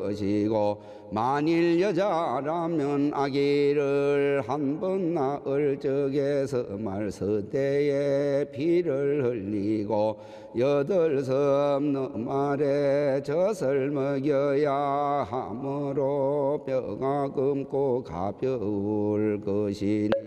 것이고 만일 여자라면 아기를 한 번 낳을 적에서 말서대에 피를 흘리고 8섬 말에 젖을 먹여야 하므로 뼈가 검고 가벼울 것이니